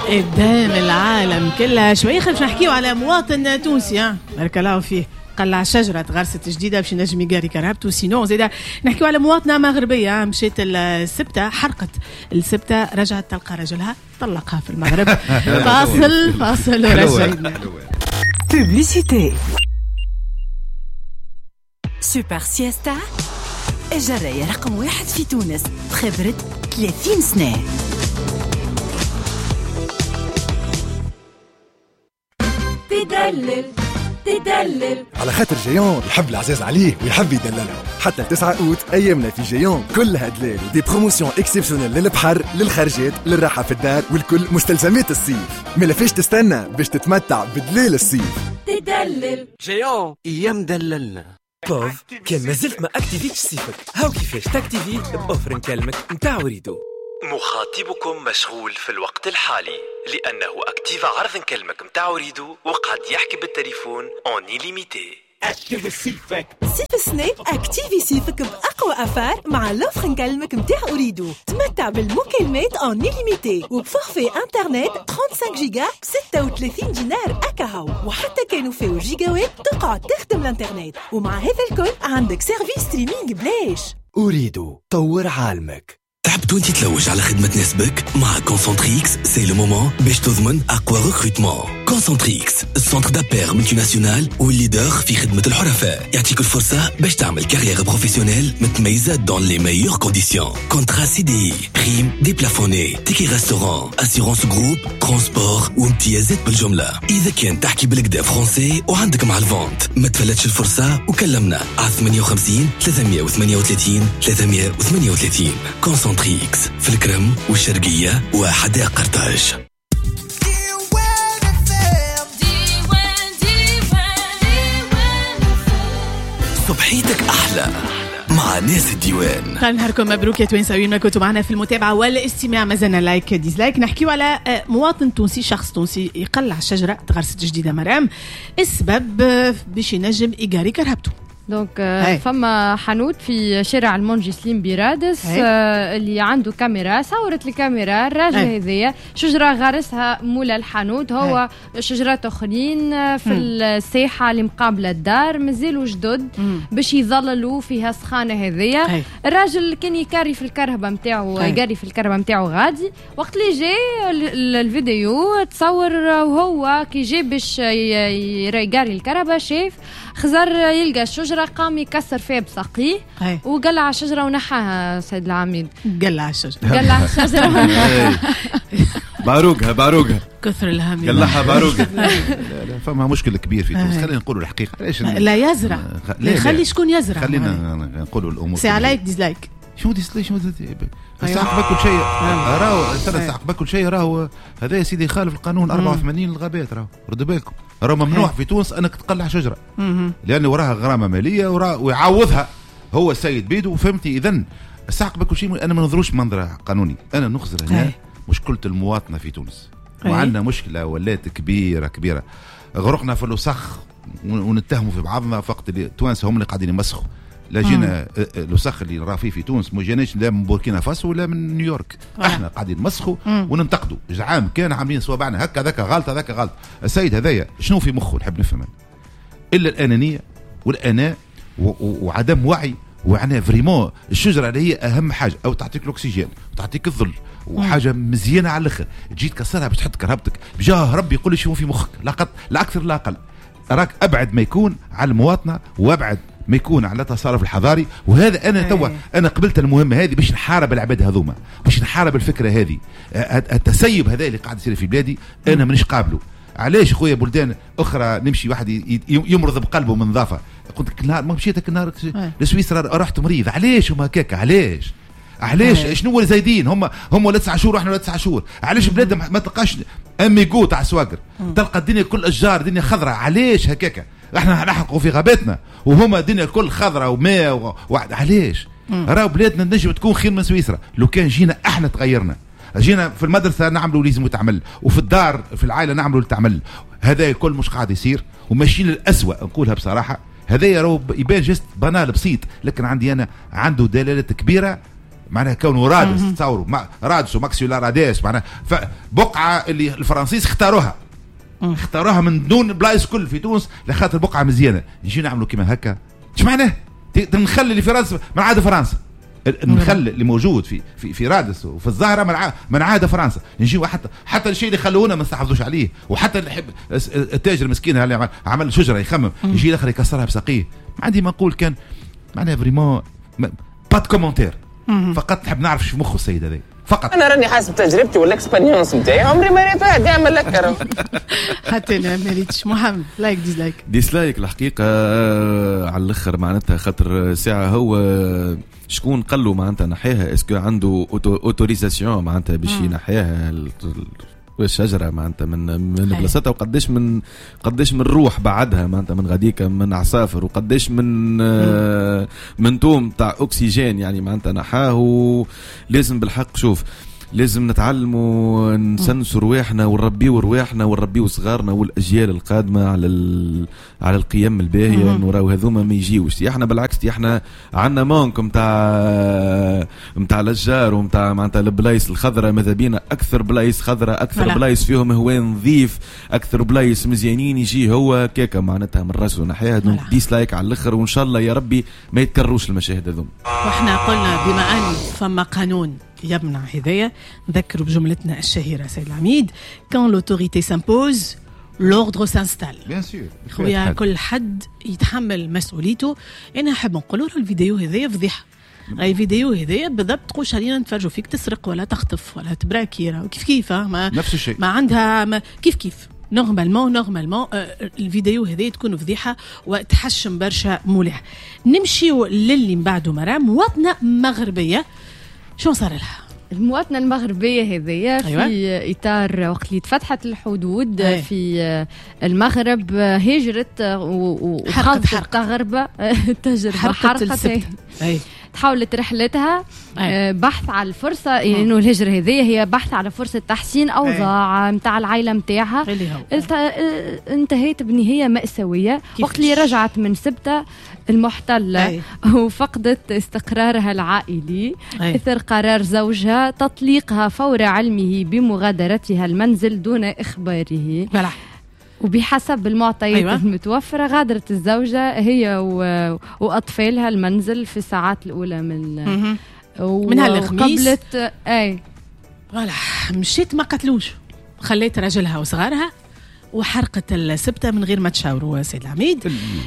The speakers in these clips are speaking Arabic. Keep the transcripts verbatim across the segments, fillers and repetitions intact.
قدام العالم كلها شوية. خلينا نحكيو على مواطن تونسي بارك الله فيه قلع شجرة غرست جديدة باش ينجم يقاري كرهبته. سينو زيدا نحكيو على مواطنة مغربية مشيت السبتة حرقت السبتة رجعت تلقى رجلها طلقها في المغرب. فاصل فاصل ورجعنا. بوبليسيتي. سوبر سيستا الجراية رقم واحد في تونس بخبرة ثلاثين سنة. تدلل تدلل على خاطر جيون يحب العزاز عليه ويحب يدللها. حتى التسعة أوت أيامنا في جيون كلها دلال ودي بروموسيون اكسبسيونيل للبحر للخرجات للراحة في الدار والكل مستلزمات الصيف. ملا فيش تستنى باش تتمتع بدلال الصيف. تدلل جيون ايام دللنا. بوف كان مازلت ما اكتيفيتش صيفك. هاو كيفاش تاكتيفي بأوفر نكلمك نتاع وريدو. مخاطبكم مشغول في الوقت الحالي لأنه أكتيف عرض نكلمك متاع وريدو وقاعد يحكي بالتليفون اوني ليميتي. اكتيف صيفك صيف السنة اكتيفي صيفك بأقوى أفار مع لوفر نكلمك متاع أريدو. تمتع بالمكالمات اون ليميتي وبفورفي انترنت خمسة وثلاثين جيجا ستة وثلاثين دينار أكاهو. وحتى كانوا فيه جيجاوات تقعد تخدم الانترنت. ومع هذا الكل عندك سيرفيس ستريمينج بلاش. أريدو طور عالمك. تعبت وانت تلوج على خدمة تناسبك؟ مع كونسنتريكس سي لو مومون باش تضمن اقوى ريكروتمون. كونسنتريكس السنتر دابير ملتي ناسيونال والليدر في خدمة الحرفاء. يعطيك الفرصة باش تعمل كارير بروفيسيونيل متميزة دون لي ميور كونديسيون. كونترا سي دي بريم ديبلافوني تيكي ريستوران اسيرونس جروب ترونسبور وامتيازات بالجملة. إذا كان تحكي بالكدا فرونسي وعندك مع الفونت ما تفلتش الفرصة وكلمنا على ثمانية وخمسين ثلاثمية وثمانية وثلاثين ثلاثمية وثمانية وثلاثين. كونسنتريكس في الكرم والشرقية وحدائق قرطاج. صبحيتك أحلى مع ناس الديوان. خلينا نهاركم مبروك يا توانساويين، كنتوا معنا في المتابعة والاستماع. مازلنا لايك ديزلايك. نحكيو على مواطن تونسي، شخص تونسي يقلع شجرة تغرست جديدة مرام. السبب باش ينجم يقاري كرهبته. دونك فما حانوت في شارع المونجي سليم بيرادس آه اللي عنده كاميرا صورت الكاميرا الراجل هذيا شجرة غارسها مولا الحانوت. هو هي. شجرات أخرين في مم. الساحة اللي مقابلة الدار مازالوا جدد مم. باش يظللوا فيها سخانة هذيا. الراجل كان يكاري في الكرهبة متاعه يقاري في الكرهبة متاعه غادي. وقت اللي جاء الفيديو تصور وهو كي جاء باش يقاري الكرهبة شاف خزر يلقى الشجرة قام يكسر فيها بساقيه وقلع الشجرة ونحاها. سيد العميد قلع الشجرة قلع الشجرة باروقها باروقها كثر الهم قلعها باروقها. لا لا فما مشكل كبير في تونس. خلينا نقولوا الحقيقة. ليش لا يزرع خلي شكون يزرع. خلينا نقولوا الأمور. سي عليك ديزلايك شو ديزلايك شو ساعقبك كل شيء راهو ترى ساعقبك كل شيء راهو هذا يا سيدي يخالف القانون أربعة وثمانين للغابات. راهو ردوا بالكم راهو ممنوع في تونس انك تقلع شجره لان وراها غرامه ماليه ويعوضها هو السيد بيدو. فهمتي؟ اذا ساعقبك كل شيء. انا ما ننظروش منظر قانوني، انا نخزر هنا مشكله المواطنه في تونس. وعندنا مشكله ولات كبيره كبيره. غرقنا في الوسخ ونتهموا في بعضنا فقط. اللي توانسه هم اللي قاعدين يمسخوا. لا جينا الوسخ اللي راه فيه في تونس ما جاناش لا من بوركينا فاسو ولا من نيويورك. احنا قاعدين نمسخوا وننتقدوا. زعام كان عاملين صوابعنا هكا ذاك غلط هذاك غلط. السيد هذايا شنو في مخه نحب نفهم الا الانانيه والاناء وعدم وعي. وعناه فريمون الشجره اللي هي اهم حاجه او تعطيك الاكسجين وتعطيك الظل وحاجه مزيانه على الاخر تجي تكسرها باش تحط كرهبتك بجاه ربي يقول لي شنو في مخك. لا قط لا اكثر لا اقل. راك ابعد ما يكون على المواطنه وابعد ما يكون على التصرف الحضاري. وهذا انا توا انا قبلت المهمه هذه باش نحارب العباد هذوما باش نحارب الفكره هذه. التسيب هذا اللي قاعد يصير في بلادي انا مانيش قابله. علاش خويا بلدان اخرى نمشي واحد يمرض بقلبه من نظافه. قلت لك النهار ما مشيتك النهار لسويسرا رحت مريض. علاش هما هكاك؟ علاش علاش شنو اللي زايدين هم هم ولا تسعة شهور واحنا ولا تسعة شهور. علاش بلاد ما تلقاش اميغو تاع سواقر تلقى الدنيا كل اشجار الدنيا خضراء. علاش هكاك؟ احنا نحققوا في غاباتنا وهما الدنيا كل خضراء وماء وواحد. علاش راهو بلادنا نجم تكون خير من سويسرا لو كان جينا احنا تغيرنا. جينا في المدرسه نعملوا لازم تعمل وفي الدار في العائله نعملوا تعمل. هذا الكل مش قاعد يصير وماشيين للأسوأ نقولها بصراحه. هذا يبان جست بنال بسيط لكن عندي انا عنده دلالات كبيره معناها كونه رادس تصوروا رادس وماكسيولا راديس معناها فبقعه اللي الفرنسيس اختاروها اختاروها من دون بلايص كل في تونس لخاطر بقعه مزيانه نجي نعملوا كيما هكا ايش معناه نخلي اللي في رادس من عاده فرنسا النخل اللي موجود في في في رادس وفي الزهره من من عاده فرنسا نجيو حتى حتى الشيء اللي خلونا ما نستحفظوش عليه وحتى اللي يحب التاجر المسكين اللي عمل شجره يخمم يجي الاخر يكسرها بساقيه ما عندي ما نقول كان معناها فريمون با كومونتير فقط نحب نعرف شو مخه السيد هذا فقط. انا راني حاسب تجربتي والاكسبيرينس نتاعي عمري ما ريت واحد يعمل لك حتى انا ما ريتش. محمد لايك ديسلايك ديسلايك الحقيقه على الاخر معناتها خاطر ساعه هو شكون قال له معناتها نحيها اسكو عنده اوتوريزاسيون معناتها باش ينحيها الشجره معناتها من من بلاصتها وقداش من قداش من روح بعدها معناتها من غاديك من عصافر وقداش من من توم تاع اكسجين يعني معناتها نحاه لازم بالحق شوف لازم نتعلموا نسنسوا رواحنا ونربيوا رواحنا ونربيوا صغارنا والاجيال القادمه على على القيم الباهيه نراو هذوما ما يجيوش احنا بالعكس احنا عندنا مانك نتاع نتاع الاشجار ونتاع معناتها البلايص الخضراء ماذا بينا اكثر بلايص خضراء اكثر بلايص فيهم هواء نظيف اكثر بلايص مزيانين يجي هو كيكه معناتها من راسه نحيها دونك ديسلايك على الاخر وان شاء الله يا ربي ما يتكرروش المشاهد هذوم. واحنا قلنا بما ان فما قانون يمنع هدايا نذكروا بجملتنا الشهيرة سيد العميد كان l'autorité s'impose l'ordre s'installe. bien sûr خويا كل حد يتحمل مسؤوليته. انا حاب نقول له الفيديو هذايا فضيحه راهي فيديو هذايا بالضبط تقولش علينا نتفرجوا فيك تسرق ولا تخطف ولا تبراكي كيف كيف ما نفس الشيء ما عندها ما كيف كيف نورمالمون نورمالمون الفيديو هذه تكون فضيحه وتحشم برشا مولح. نمشيو للي من بعده مرة مواطنه مغربيه شو صار لها؟ المواطنة المغربية هذية أيوة. في إطار وقت اللي تفتحت الحدود أيوة. في المغرب هجرت وخلطت تغربة تجربة حرقت أيوة. تحولت رحلتها أيوة. بحث على الفرصة إنه يعني الهجرة هذية هي بحث على فرصة تحسين أوضاع متاع أيوة. العائلة متاعها انتهيت بنهاية مأساوية وقت اللي رجعت من سبتة المحتلة أي. وفقدت استقرارها العائلي أي. إثر قرار زوجها تطليقها فور علمه بمغادرتها المنزل دون إخباره بلح. وبحسب المعطيات أيوة. المتوفرة غادرت الزوجة هي و... وأطفالها المنزل في الساعات الأولى من و... من هالخميس قبلت أي فوالا مشيت ما قتلوش خليت رجلها وصغارها وحرقت السبتة من غير ما تشاوروا سيد العميد.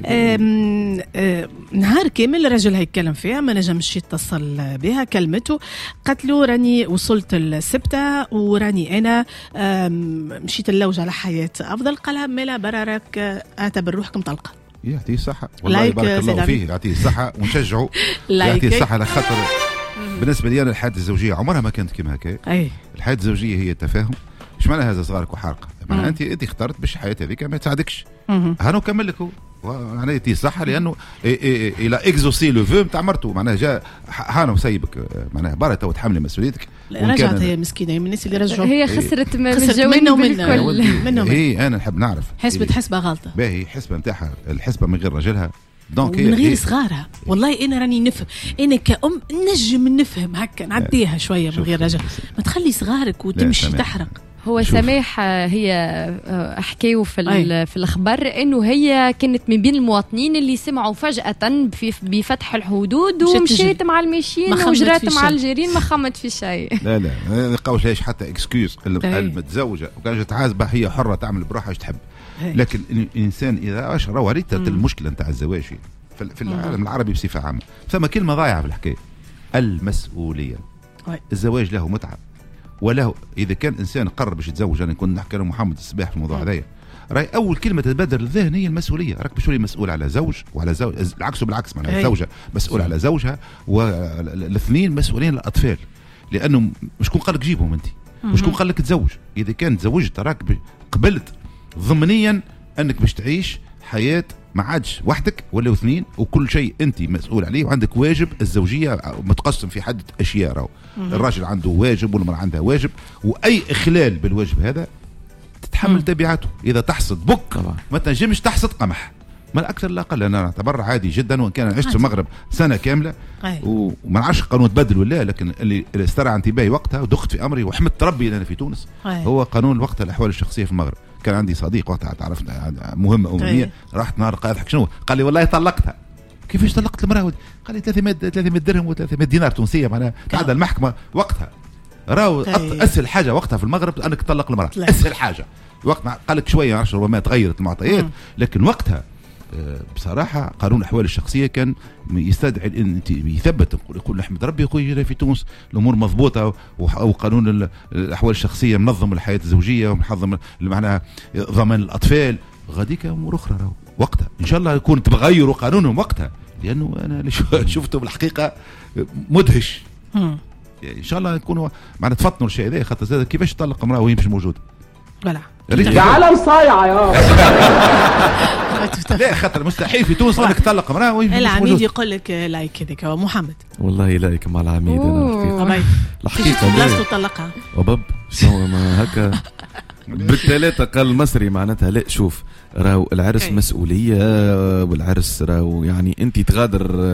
آم آم نهار كامل رجلها يتكلم فيها ما نجمش يتصل بها كلمته قالت له راني وصلت السبتة وراني أنا مشيت اللوج على حياة أفضل قالها ملا براك اعتبر روحك مطلقة يعطيه الصحة والله يبارك الله فيه يعطيه الصحة ونشجعه يعطيه الصحة لخاطر بالنسبة لي أنا الحياة الزوجية عمرها ما كانت كما هكا. الحياة الزوجية هي التفاهم. ايش معنى هذا صغارك وحارقه معناها انت انت اخترت باش الحياه هذيك ما تساعدكش هانو نكمل لك هو معناها تي صح لانه الى اكزوسي لو فو نتاع مرته معناها جا هانو سيبك معناها برا تو تحملي مسؤوليتك. رجعت هي مسكينه من الناس اللي رجعوا هي خسرت من الجوانب بالكل منهم. هي انا نحب نعرف حسبت حسبه غلطه باهي حسبه نتاعها الحسبه من غير رجلها دونك من غير صغارها. والله انا راني نفهم انا كأم نجم نفهم هكا نعديها شويه من غير رجل ما تخلي صغارك وتمشي تحرق. هو سماح هي حكيوا في في الاخبار انه هي كانت من بين المواطنين اللي سمعوا فجأة بفتح الحدود ومشيت مع الماشيين وجرات مع الجيرين ما خمت في شيء. لا لا ما نلقاوش ليش حتى اكسكيوز المتزوجه وكانت عازبه هي حره تعمل بروحها ايش تحب. لكن الانسان اذا اش راه وريت المشكله نتاع الزواج في العالم العربي بصفه عامه ثم كلمه ضايعه في الحكايه المسؤوليه. الزواج له متعه وله اذا كان انسان قرر باش يتزوج انا كنت نحكي له محمد الصباح في الموضوع هذايا راي اول كلمه تتبادر للذهن هي المسؤوليه. راك باش تولي مسؤول على زوج وعلى زوج العكس بالعكس معناها الزوجه مسؤول على زوجها والاثنين مسؤولين للاطفال لانه شكون قال لك جيبهم انت وشكون قال لك تزوج. اذا كان تزوجت راك قبلت ضمنيا انك باش تعيش حياه ما عادش وحدك ولا اثنين وكل شيء انت مسؤول عليه وعندك واجب. الزوجيه متقسم في حدة اشياء راهو الراجل عنده واجب والمراه عندها واجب واي اخلال بالواجب هذا تتحمل تبعاته. اذا تحصد بك ما تنجمش تحصد قمح ما الاكثر لا اقل. انا اعتبر عادي جدا، وان كان عشت في المغرب سنه كامله أي. وما نعرفش القانون تبدل ولا، لكن اللي اللي استرعى انتباهي وقتها ودخت في امري وحمدت ربي انا في تونس أي. هو قانون وقتها الاحوال الشخصيه في المغرب. كان عندي صديق وقتها تعرفنا مهمه امميه، رحت نهار قال شنو، قال لي والله طلقتها. كيفاش طلقت المراه؟ قال لي ثلاثمائة ثلاثمائة درهم و300 دينار تونسيه، معناها قاعده المحكمه وقتها. راهو اسهل حاجه وقتها في المغرب انك تطلق المراه، اسهل حاجه وقت. قال لك شويه عشر ربما تغيرت المعطيات، لكن وقتها بصراحه قانون الاحوال الشخصيه كان يستدعي ان انت يثبت يقول نحمد ربي اخوي في تونس الامور مضبوطه، وقانون الاحوال الشخصيه منظم الحياه الزوجيه ومنظم معناها ضمان الاطفال. غاديك امور اخرى راهو وقتها ان شاء الله يكون تغيروا قانونهم وقتها، لانه انا اللي شفته بالحقيقه مدهش. ان شاء الله يكونوا معنا تفطنوا الشيء هذا، خاطر كيفاش تطلق امراه وهي مش موجوده. فوالا عالم صايعه يا لا خاطر مستحيل في تونس انك تطلق امراه وهي مش موجوده. العميد يقول لك لايك هذيك محمد. والله لايك مع العميد انا الحقيقه بلاصتو طلقها وبب شنو ما هكا بالثلاثه قال المصري معناتها. لا شوف راهو العرس مسؤوليه، والعرس راهو يعني انت تغادر